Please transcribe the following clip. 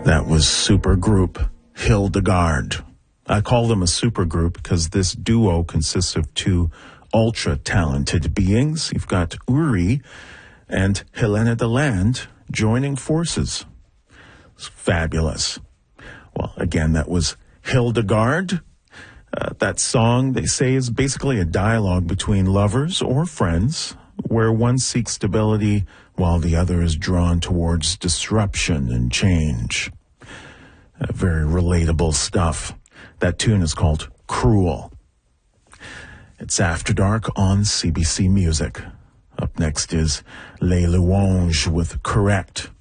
That was supergroup Hildegard. I call them a supergroup because this duo consists of two ultra-talented beings. You've got Uri and Helena Deland joining forces. It's fabulous. Well, again, that was Hildegard. That song, they say, is basically a dialogue between lovers or friends where one seeks stability while the other is drawn towards disruption and change. Very relatable stuff. That tune is called Cruel. It's After Dark on CBC Music. Up next is Les Louanges with Correct.